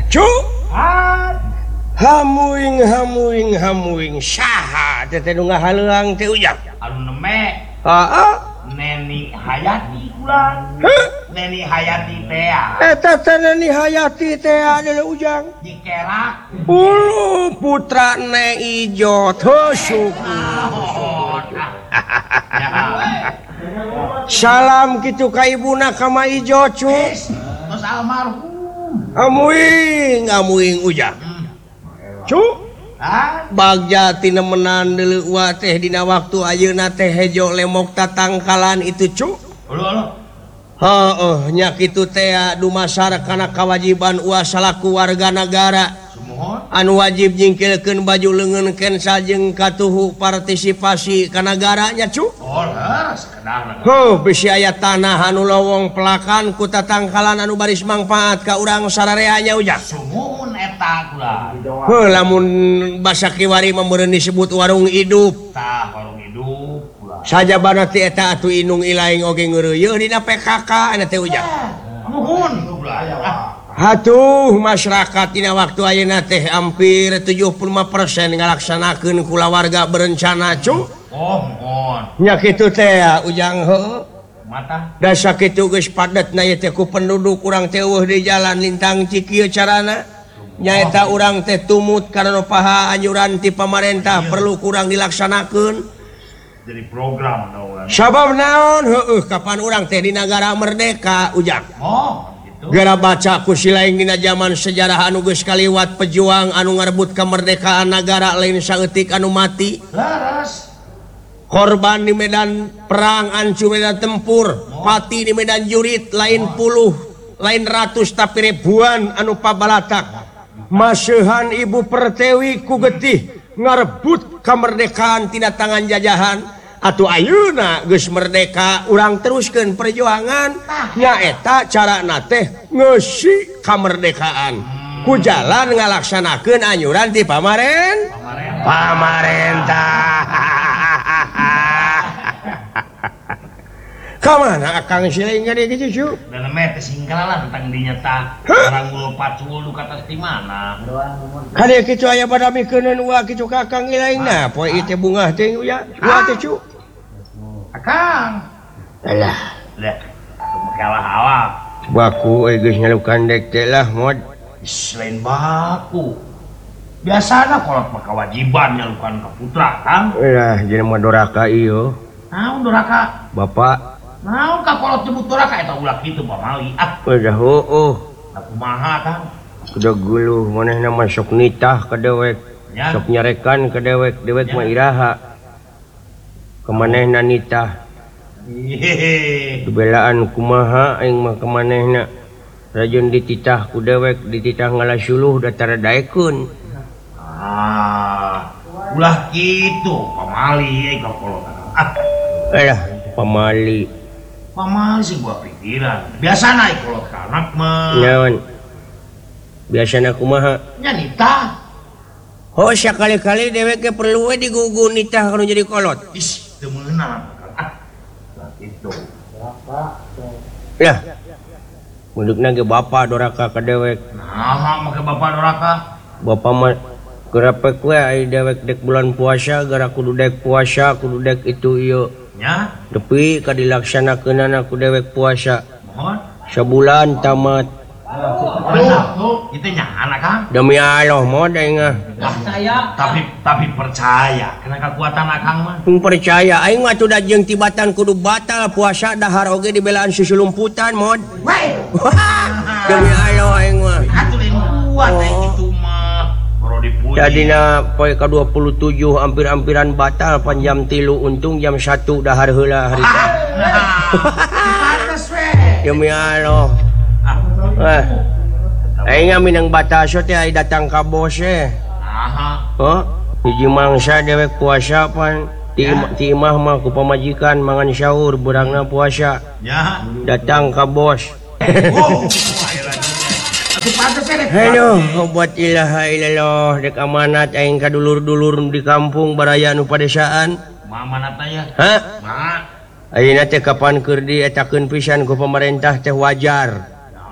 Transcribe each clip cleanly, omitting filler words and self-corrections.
hamuing saha halang teh ujang Neni Hayati ulang Neni Hayati Neni Hayati teh adalah ujang dikerak putra Ne Ijo salam gitu ka ibuna kama Ijo hamuing ujang Bagjati nemenan dulu teh dina waktu ayeuna teh hejo lemok tatangkalan itu nya kitu teh dumasar kana kawajiban salaku warga negara anu wajib nyingkilkeun baju leungeun ken sajeng katuhu partisipasi ka negaranya bisi aya tanah anu lowong pelakan ku tatangkalan anu baris manfaat ka urang sarareanya ujang lamun basa kiwari membeureun disebut warung hidup saja barati eta atuh inung ilaing oge ngeureuyeuh dina PKK ana teh ujang hatuh masyarakat dina waktu ayeuna teh hampir 75% ngalaksanakeun kulawarga berencana nya kitu teh ujang da sakitu geus padatna ieu teh ku penduduk urang teh eueuh di jalan lintang cikieu carana nyaeta urang teh tumut karena paha anjuran ti pamarentah perlu kurang dilaksanakeun jadi program sabab naon kapan urang teh di negara merdeka ujang gitu gara baca ku silaing dina zaman sejarah anu geus kaliwat pejuang anu ngarebut kemerdekaan negara lain saeutik anu mati laras korban di medan perang ancu medan tempur pati di medan jurit lain puluh lain ratus tapi ribuan anu pabalatak Maseuhan Ibu Pertiwi ku getih ngarebut kemerdekaan tina tangan jajahan atuh ayeuna geus merdeka urang teruskeun perjuangan nyaeta carana teh ngeusi kamerdekaan ku jalan ngalaksanakeun anjuran ti pamarentah kamana akang silaing gede gitu cu dan mete singkalalan tentang dinyata orang ngul pacul kata di mana kade kitu aya pada mikeun wa kitu kakang ilaingna poe ieu teh bungah teh ya wa teh cu akang alah leh kalah awak baku geus nyalukan dek teh lah mod selain baku biasana kolot mah kewajiban nyalukan ka putra kang lah jeneng mah doraka ieu naon doraka bapak naon ka kolot nyebut doraka eta ulah kitu pamali udah kumaha kang udah guluh manehna mah sok nitah ka dewek sok nyarekan ka dewek mah iraha ka manehna nitah belaan kumaha aing mah ka manehna rajin dititah ku dewek dititah ngalasuluh da taradaekeun ulah kitu pamali ka kolot pamali sih gua pikiran biasana kolot anak mah naon biasana kumaha nya nitah sakali-kali dewek ge perlu we digugu nitah kalau jadi kolot teu meunang kitu lah mundukna ge bapa doraka ka dewek naha make bapa doraka bapa mah gerapek we aya dewek dek bulan puasa gara kudu dek puasa kudu dek itu ieu nya tapi ka dilaksanakeunana ku dewek puasa mohon sabulan tamat benar tuh itu nya anak kang demi Allah mod aing percaya tapi percaya kana kekuatan akang mah percaya aing mah tuh dajeng tibatan kudu batal puasa dahar oge dibelaan susulumputan mod demi Allah aing mah atuh lain kuat aing kitu mah baru dipuji jadina poe ka 27 hampir-hampiran batal panjam 3 untung jam 1 dahar heula hari pantes we demi Allah aing minang batas teh ai datang ka bos hiji mangsa dewek puasa pan ti imah mah ku pamajikan mangan sahur beurangna puasa datang ka bos Aduh, buat ilaha illallah dek amanat aing ka dulur-dulur di kampung baraya nu padesaan. Amanat aya. Ayeuna teh kapan keur dietakeun pisan ku pemerintah teh wajar.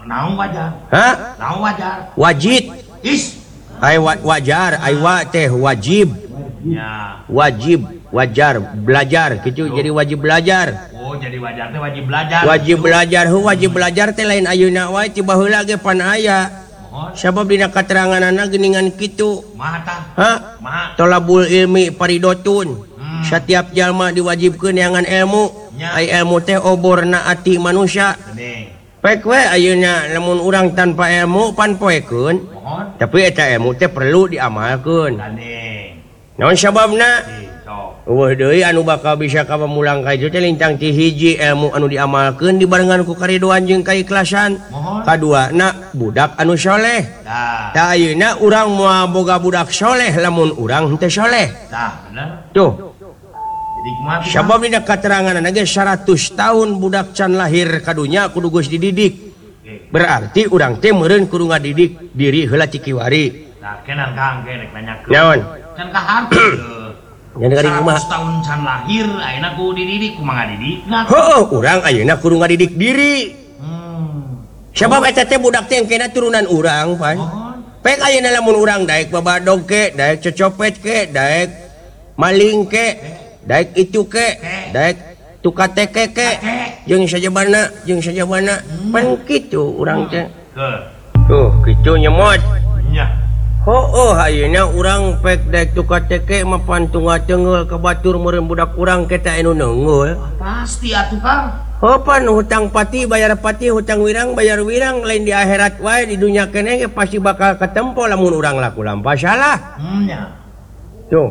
naon wajar Hah? naon wajar Wajib is wajar aywa teh wajib nya wajar belajar gitu jadi wajib belajar oh jadi wajar teh wajib belajar wajib belajar teh lain ayeuna wae ti baheula ge pan aya mohon sabab dina kateranganana geuningan kitu maha tah ha maha tolabul ilmi paridotun setiap jalma diwajibkeun neangan ilmu nya ai ilmu teh oborna ati manusia geuning pek we ayeuna lamun urang tanpa ilmu pan poekeun mohon tapi eta ilmu teh perlu diamalkeun geuning naon sababna sok eueuh deui anu bakal bisa kapamulang ka itu teh lintang ti hiji ilmu anu diamalkeun dibarengan ku karidoan jeung kaikhlasan mohon kaduana budak anu soleh tah tah ayeuna urang moal boga budak soleh lamun urang teu soleh tah bener tuh jadi kumaha sabab dina katerangan ge 100 tahun budak can lahir ka dunya kudu geus dididik berarti urang teh meureun kudu ngadidik diri heula ti kiwari nah kenan kang ge rek nanyakeun naon can kaharti nya negari kumaha 100 tahun can lahir ayeuna ku dididik kumaha ngadidik heuh urang ayeuna kudu ngadidik diri sabab eta teh budak teh engkena turunan urang pan mohon pek ayeuna lamun urang daek babadog ke daek cecopet ke daek maling ke daek itu ke daek tukateke ke jeung sajabana pan kitu urang teh tuh kitu nyemot nya heuh ayeuna urang pek daek tukateke mah pan tunggal teungeul ka batur meureun budak urang kita anu neungeul pasti atuh kang pan hutang pati bayar pati hutang wirang bayar wirang lain di akhirat wae di dunia keneh ge pasti bakal ketempo lamun urang laku lampah salah nya tuh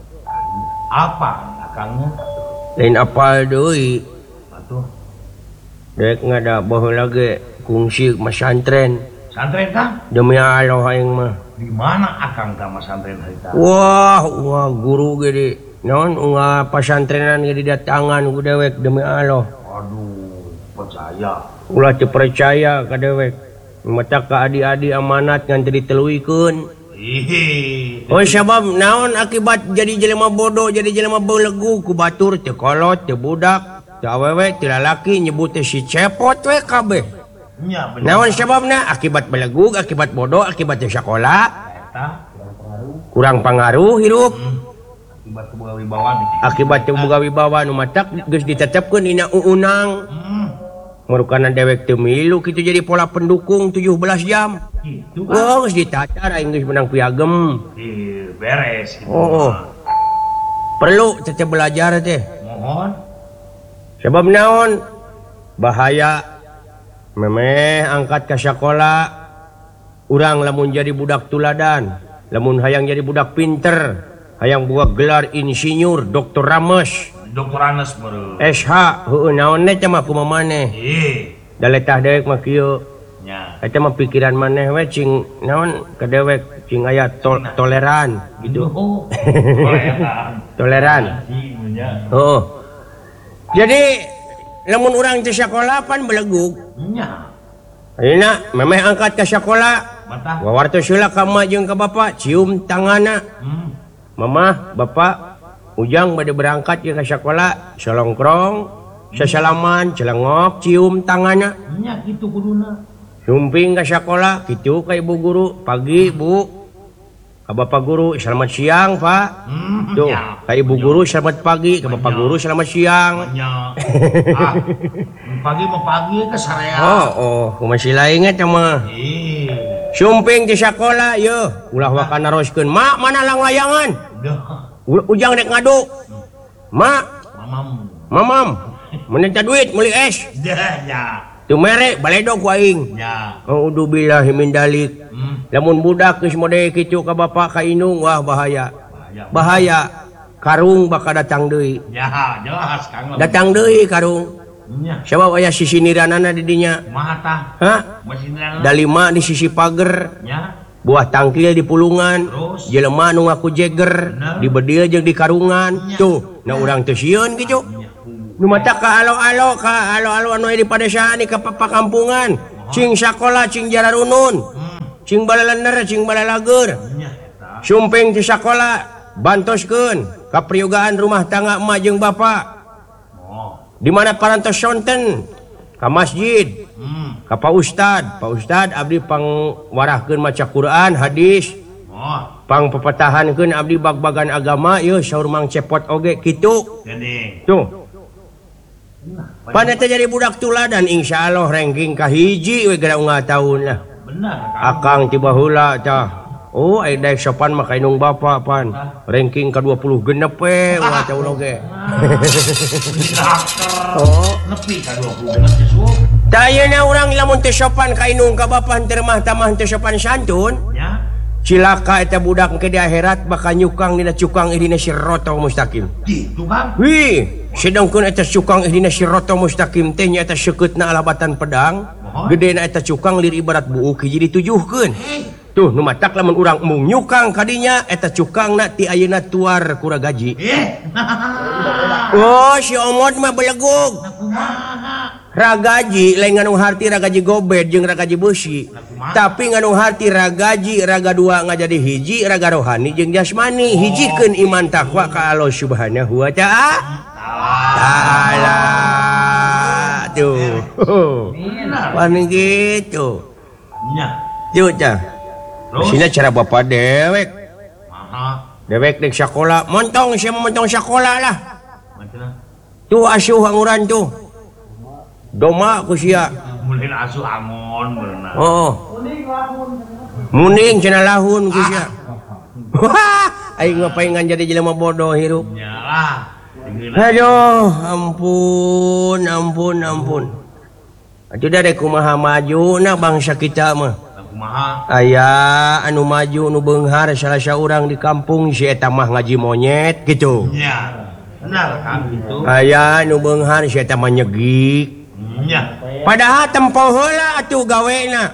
apa akangnya lain apal deui atuh dek ngada baheula ge kungsi masantren santren kang demi Allah aing mah di mana akang ka santren harita wah guru ge di naon unggah pasantrenan ge didatangan ku dewek demi Allah aduh percaya ulah teu percaya ka dewek mata ka adi-adi amanat ngan teu diteluikeun oh sabab naon akibat jadi jelema bodoh jadi jelema beulegu ku batur teu kolot teu budak teu awewe teu lalaki nyebut teh si cepot we kabeh nya bener naon sababna akibat belegug akibat bodoh akibat teu sakola eta kurang pangaruh hirup akibat boga wibawa akibat teu boga wibawa nu matak geus ditetepkeun dina uunang marukana dewek teu milu kitu jadi pola pendukung 17 jam itu oh geus ditacar aing geus menang piagem beres gitu. Perlu teteh belajar teh mohon sebab naon bahaya memeh angkat ke sekolah urang lamun jadi budak tuladan lamun hayang jadi budak pinter hayang buat gelar insinyur doktor rames dokter Anes baru SH heueuh naon teh mah kumaha maneh daletah dewek mah kieu nya eta mah pikiran maneh we cing naon ka dewek cing aya toleran gitu toleran oh jadi lamun urang teh sakola pan belegug nya ayeuna memeh angkat ka sakola mata wawartos heula ka emak jeung ka bapa cium tanganna mamah bapak ujang bade berangkat ke sakola salongkrong sasalaman celengok cium tanganna nya kitu kuduna sumping ka sakola kitu ka ibu guru pagi bu ka bapak guru selamat siang pak tuh ka ibu guru selamat pagi ka bapak guru selamat siang nya pagi mah pagi ke sarea kumaha lain eta mah sumping di sakola yeuh ulah wakan naroskeun mak mana langwayangan ujang dek ngadu mak mamam menenta duit meuli es ya tu mere baledog ku aing ya audu billahi min dalik lamun budak geus mode kitu ka bapak ka indung wah bahaya karung bakal datang deui ya jelas kang datang deui karung nya sabab aya sisi niranana di dinya kumaha tah hah mesinna dalima di sisi pager nya buah tangkil di pulungan terus jelema nu ngaku jeger di bedieu jeung di karungan tuh na urang teu sieun kitu nu mata ka alo-alo anu aya di padesaan di ka pakampungan cing sakola cing jararunun cing balalener cing balalager sumping ti sakola bantoskeun ka priogaan rumah tangga emak jeung bapa di mana parantos sonten ka masjid Ka Pak Ustad abdi pangwarahkeun maca Quran hadis pang pepetahankeun abdi bag-bagan agama ieu saur Mang Cepot oge kitu tuh pan eta jadi budak tuladan insyaallah ranking ka hiji we gara unggah taun lah bener akang tiba heula tah oh ai daek sopan mah kainung bapa pan ranking ka 20 genep we unggah taun oge oh nepi ka 20 genep teh tayana urang lamun teu sopan kainung ka bapa henteu mah tamah teu sopan santun nya cilaka eta budak ke di akhirat bakal nyukang dina cukang dina sirotol mustaqim. Gitu Bang. Wih, sedangkeun eta cukang dina sirotol mustaqim teh nya eta seukeutna alabatan pedang, gedena eta cukang lir ibarat buuk hiji ditujuhkeun. Tuh nu matak lamun urang mung nyukang kadinya eta cukangna ti ayeuna tuar ku Ragaji. Oh, si Omot mah belegug. Ragaji lain nganu harti Ragaji gobed jeung Ragaji beusi. Tapi nganu harti Ragaji raga dua ngajadi hiji raga rohani jeung jasmani hijikeun iman takwa ka Allah Subhanahu wa taala. Tuh. Pan gitu. Nya. Tuh tah. Sina cara bapa dewek. Dewek dek sekolah, montong sia montong sekolah lah. Tuh asuh anguran tuh. Doma ku sia. Mulih asuh angon beuna. Oh. Muning cenah lahun ku sia. Wah, aing mah paengan jadi jelema bodoh hirup. Nyalah. Aduh, ampun. Atuh da rek kumaha majuna bangsa kita mah. Kumaha? Aya anu maju nu beunghar salah saurang di kampung si eta mah ngaji monyet gitu. Nya. Benar kan gitu. Aya nu beunghar si eta mah nyegik. Nya. Padahal tempoh heula atuh gawena.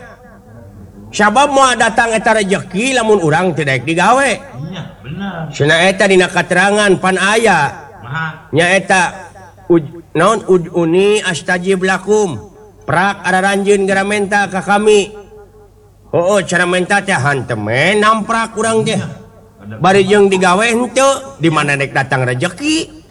Sabab moal datang eta rejeki lamun urang teu daek digawe. Nya, benar. Cenah eta dina katerangan pan aya. Nya eta naon uduni astajib lakum. Prak araranjeun gara menta ka kami. Oh, cara menta teh hantemen namprak urang teh. Bari jeung digawe henteu, di mana dek datang rejeki.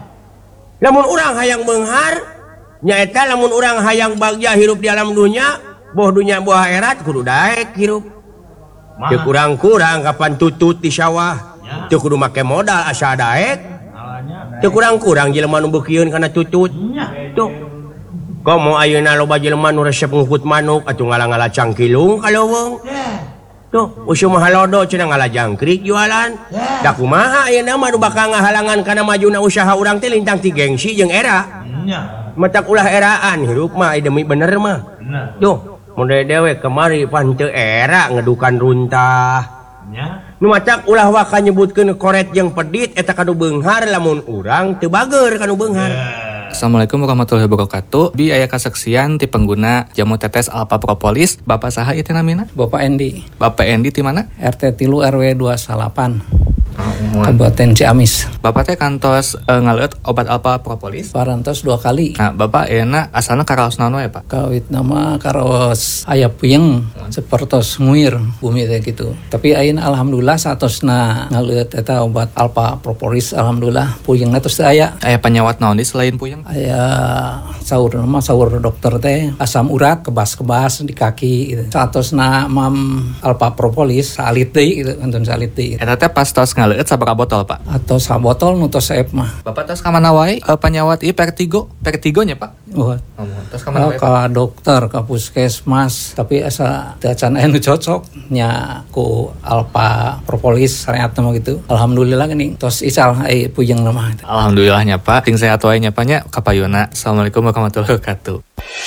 Lamun urang hayang beunghar, nya eta lamun urang hayang bagja hirup di alam dunya, boh dunya boh akhirat kudu daek hirup. Teu kurang-kurang kapan tutut di sawah. Teu kudu make modal asa daek. Teu kurang-kurang jelema nu beukieun kana tutut. Tuh. Komo ayeuna loba jelema nu resep ngukut manuk atuh ngala-ngala cangkilung kaleuweung. Tuh, usum halodo cenah ngala jangkrik jualan. Da kumaha ayeuna mah nu bakal ngahalangan kana majuna usaha urang teh lintang ti gengsi jeung era. Matak ulah eraan hirup mah ai demi bener mah. Tuh, mun dewek kemari pan teu era ngedukan runtah. Nu matak ulah waka nyebutkeun koret jeung pedit eta kanu beunghar lamun urang teu bageur kanu beunghar. Assalamualaikum warahmatullahi wabarakatuh. Bi aya kasaksian ti pengguna jamu tetes Alpha Propolis. Bapak saha ieu teh namina? Bapak Endi. Bapak Endi ti mana? RT 3 RW 28. Kabupaten Ciamis. Bapak teh kantos ngaleut obat Alpha Propolis? Parantos 2 kali. Nah, Bapak euna asalna karaos naon we, Pak? Kawit nama karaos aya puyeng sapertos nguir bumi teh gitu. Tapi ayeuna alhamdulillah satosna ngaleut eta obat Alpha Propolis alhamdulillah puyengna tos teu aya. Aya panyawat naon di selain puyeng? Aya saur dokter teh asam urat kebas-kebas di kaki gitu. Satosna mam Alpha Propolis salit deui gitu, antun salit deui. Eta teh pas tos ngaleut sabaraha botol, Pak? Atau sabotol nu tos saep mah. Bapak tos ka mana wae panyawat ieu Vertigo? Vertigonya, Pak? Tos ka mana wae? Ka dokter, ka puskesmas, tapi asa teu acan aya nu cocok nya ku Alpha Propolis sareat mah gitu. Alhamdulillah geuning tos ical ai puyeng mah. Alhamdulillahnya, Pak. Ting sehat wae nya, Pak nya. Kapayuna. Assalamualaikum warahmatullahi wabarakatuh.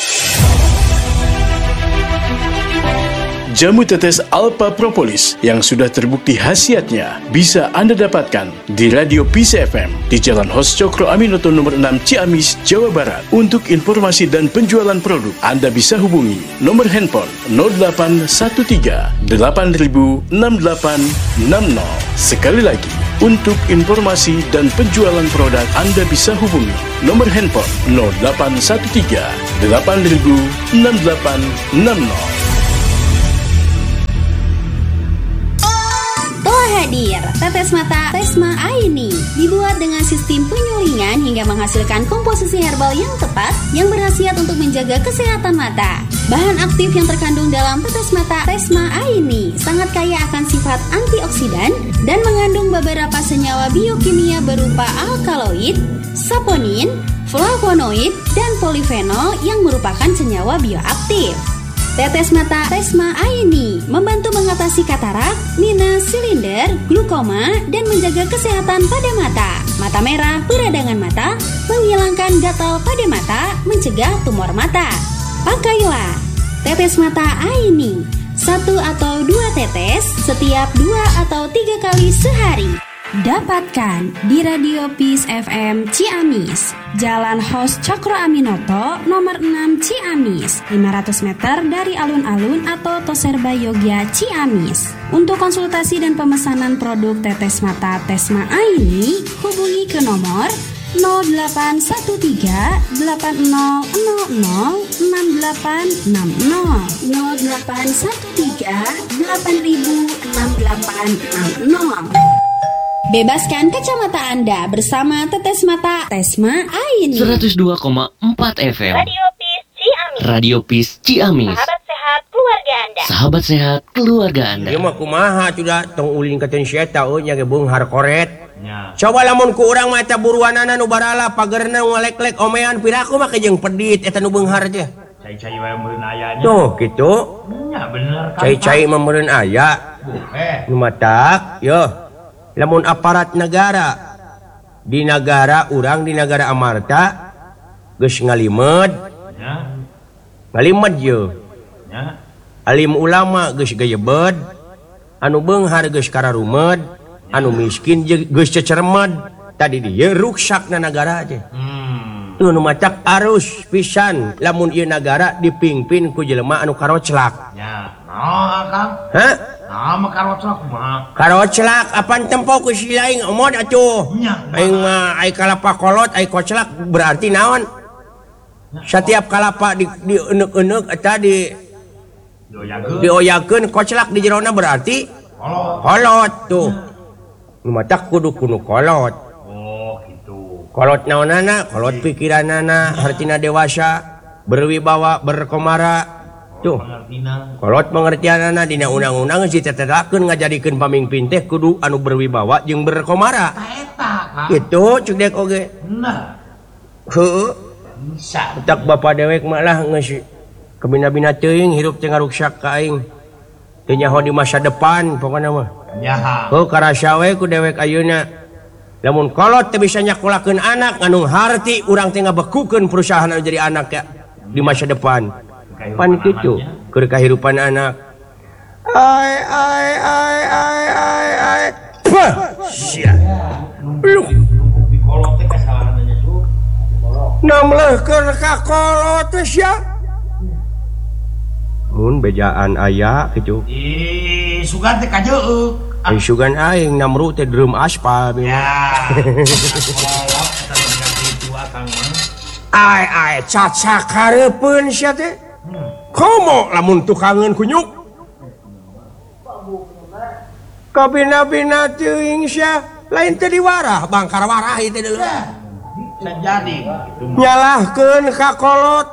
Jamu tetes Alpha Propolis yang sudah terbukti khasiatnya bisa Anda dapatkan di Radio Peace FM di Jalan Hos Cokro Aminoto nomor 6 Ciamis, Jawa Barat. Untuk informasi dan penjualan produk, Anda bisa hubungi nomor handphone 0813 8000 6860. Sekali lagi, untuk informasi dan penjualan produk, Anda bisa hubungi nomor handphone 0813 8000 6860. Hadir, tetes mata Tesma Aini dibuat dengan sistem penyulingan hingga menghasilkan komposisi herbal yang tepat yang berkhasiat untuk menjaga kesehatan mata. Bahan aktif yang terkandung dalam tetes mata Tesma Aini sangat kaya akan sifat antioksidan dan mengandung beberapa senyawa biokimia berupa alkaloid, saponin, flavonoid, dan polifenol yang merupakan senyawa bioaktif. Tetes mata Tesma Aini membantu mengatasi katarak, minus, silinder, glukoma, dan menjaga kesehatan pada mata. Mata merah, peradangan mata, menghilangkan gatal pada mata, mencegah tumor mata. Pakailah tetes mata Aini 1 atau 2 tetes setiap 2 atau 3 kali sehari. Dapatkan di Radio Peace FM Ciamis, Jalan Hos Cokro Aminoto, nomor 6 Ciamis, 500 meter dari alun-alun atau Toserba Yogya Ciamis. Untuk konsultasi dan pemesanan produk tetes mata Tesma Aini, hubungi ke nomor 0813 8000 6860 0813 8000 6860. Bebaskan kacamata Anda bersama tetes mata Tesma Aini. 102,4 FM Radio Peace Ciamis. Radio Peace Ciamis. Sahabat sehat keluarga Anda. Sahabat sehat keluarga Anda. Ieu mah kumaha sudah tong ulin ka teu sia tah nya ge beung harkoret. Ya. Coba lamun ku urang mah eta buruanana nu barala pagerna ngalek-lek omean piraku mah ke jeung pedit eta nu beunghar teh. Cai-cai wae meureun ayanya. Tuh kitu. Nya bener kan. Cai-cai mah meureun aya. Nu matak, yo. Lamun aparat negara di negara urang di negara Amarta geus ngalimed. Ya. Ngalimed ye. Ya. Alim ulama geus gayebed. Anu beunghar geus kararumed, anu miskin geus cecermed. Tadi dieu ruksakna negara teh. Nu macak arus pisan lamun ieu negara dipingpin ku jelema anu karoclak. Ya. Nah, Kang. Hah? Nama karoclak kumaha? Karoclak apan tempo ku si laing omod atuh. Nya. Aing mah ai kalapa kolot ai koclak berarti naon? Setiap kalapa di euneuk-euneuk eta dioyakeun koclak di jerona berarti kolot tuh. Nu matak kudu kolot. Oh, gitu. Kolot naonana? Kolot pikiranana, hartina dewasa, berwibawa, berkomara. Tuh. Kolot pengertianana dina undang-undang geus ditetepkeun ngajadikeun pamimpin teh kudu anu berwibawa jeung berkomara. Eta, Kang. Kitu cudek oge. Nah. Heueuh. Bisa. Tak bapa dewek mah lah geus kabina-bina teuing hirup teh ngaruksak ka aing. Teu nyaho di masa depan pokona mah. Ya. Heuh karasa we ku dewek ayeuna. Lamun kolot teu bisa nyakulakeun anak anu harti urang teh ngabekukeun perusahaan anu jadi anak ya di masa depan. Pan kitu keur kahirupan anak. Ai. Pah. Sia. Lu Di kolot teh kasalahan aja tuh. namleukeun ka kolot teh sia. Mun bejaan aya kitu. Sugan teh kajeuk. Ai sugan aing namru teh drum aspal Ya. bima. Kolot eta ganti tua Kang mah. Ai caca kareupeun sia teh. Komo lamun tukangeun kunyuk. Kabina-bina teuing sia lain teh diwarah bangkar warah ieu teh deuleu. Bisa jadi. Nyalahkeun ka kolot.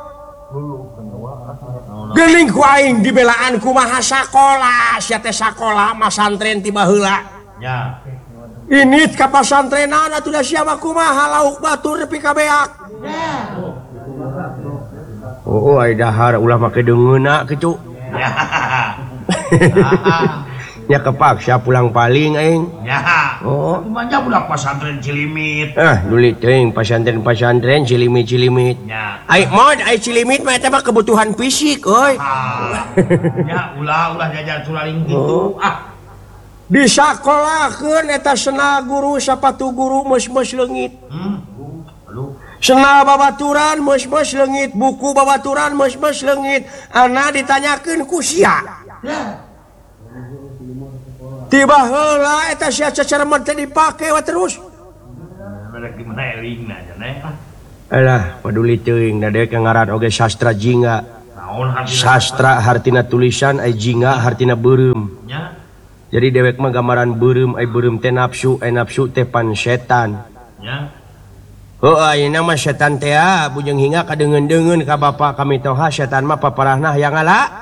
Geuning ku aing dibelaan kumaha sakola, sia teh sakola masantren tiba heula. Ya. Ini ka pasantrenan atuh da sia mah kumaha lauk batur nepi ka beak. Oh, ai dahar ulah make deungeuna kitu. Ya. Nya kepaksa pulang paling aing. Ya. Oh. Manja budak pesantren Cilimit. Duli teuing pasantren-pasantren cilimit-cilimit. Ya. Ai mod ai cilimit mah eta mah kebutuhan fisik euy. Ya, ulah jajan sulaling Oh. gitu. Disakolakeun eta sena guru sapatu guru meus-meus leungit. Aduh. Sena babaturan meus-meus leungit, buku babaturan meus-meus leungit. Ana ditanyakeun ku sia. Tiba heula eta sia cecermet teh dipake we terus. Merek di mana elingna cenah. Alah, paduli teuing da deuk ngaran oge sastra jingga. Naon hartina? Sastra hartina tulisan ai jingga hartina beureum. Ya. Jadi dewek mah gambaran beureum ai beureum teh nafsu, ai nafsu teh pan setan. Ya. nama setan teh bujeng hingga kadengen-dengen ka Bapak kami toha setan mah paparahna yang ala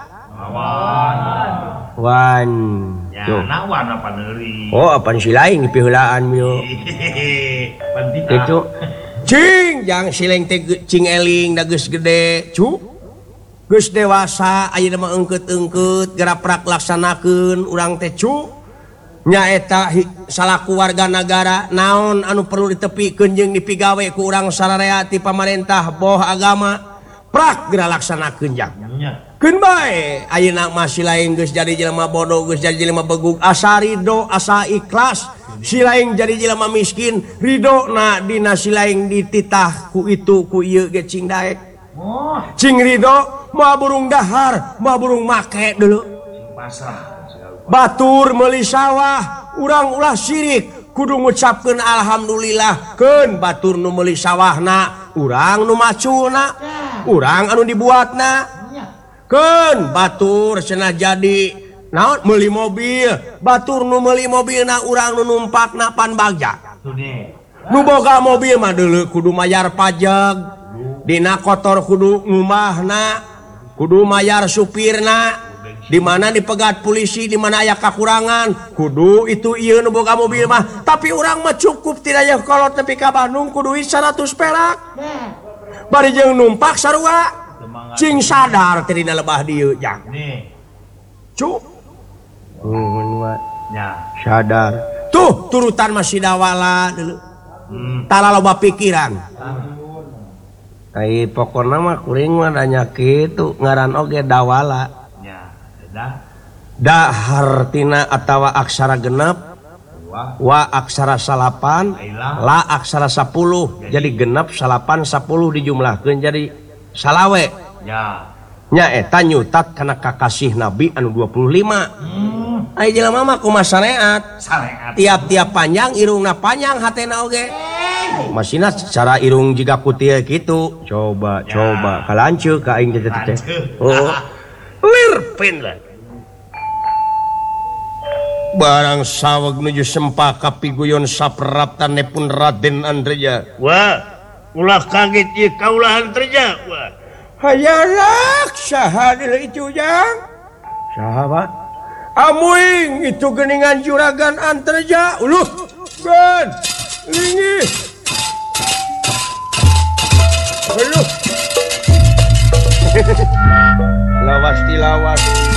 wan wan apa neuri apaan si lain piheulaan mio itu cing jang sileng teh cing eling da geus gede cu geus dewasa ayeuna mah engkeut-engkeut gerak-gerak laksanakeun urang teh cu nyaeta salaku warga negara naon anu perlu ditepikeun jeung dipigawe ku urang sararea ti pamarentah boh agama prak geura laksanakeun jang keun bae ayeuna masih lain geus jadi jelema bodoh geus jadi jelema begug asa ridho asa ikhlas si lain jadi jelema miskin ridho na dina si lain dititah ku itu ku ieu ge cing daek cing ridho mah burung dahar mah burung make deuleu batur meuli sawah urang ulah syirik kudu ngucapkeun alhamdulillah keun batur nu meuli sawahna urang nu macuna urang anu dibuatna keun batur cenah jadi naon meuli mobil batur nu meuli mobilna urang nu numpakna pan bagja nu boga mobil mah deuleu kudu mayar pajak dina kotor kudu ngumahna kudu mayar supirna di mana dipegat polisi di mana aya kakurangan kudu itu ieu nu boga mobil mah tapi urang mah cukup tidak aya kolot nepi ka Bandung kudu 100 perak bari jeung numpak sarua cing sadar teh dina lebah dieu jang cu sadar tuh turutan masih dawala deuleu tara loba pikiran ai pokona mah kuring mah nanya kitu ngaran oge dawala dahar tina atawa aksara genep wa aksara salapan la aksara 10 jadi genep salapan 10 dijumlahkeun jadi salawe nya eta nyutat kana kakasih Nabi anu 25 ai jelema mah kumaha syariat tiap-tiap panjang irungna panjang hatena oge masina secara irung jiga kutia gitu coba kalanceuk ka aing teh lirpin lah barang saweg nuju sempaka piguyon saprap tanepun Raden Andreja wah ulah kaget ieu kaulah Andreja wah hayarak saha deuleu itu jang saha Pak amuing itu geuningan juragan Andreja uluh ben lingi uluh lawas tilawas